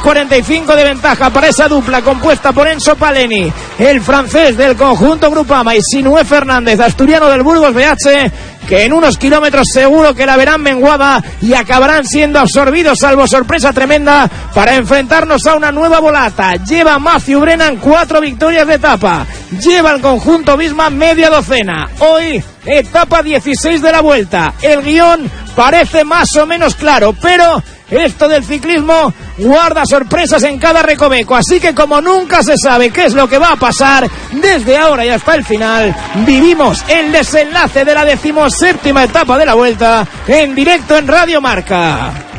2:45 de ventaja para esa dupla compuesta por Enzo Paleni, el francés del conjunto Groupama, y Sinué Fernández, asturiano del Burgos BH, que en unos kilómetros seguro que la verán menguada y acabarán siendo absorbidos, salvo sorpresa tremenda, para enfrentarnos a una nueva volata. Lleva Matthew Brennan 4 victorias de etapa, lleva el conjunto Visma media docena. Hoy, etapa 16 de la Vuelta. El guión parece más o menos claro, pero esto del ciclismo guarda sorpresas en cada recoveco, así que como nunca se sabe qué es lo que va a pasar, desde ahora y hasta el final vivimos el desenlace de la 17ª etapa de la Vuelta en directo en Radio Marca.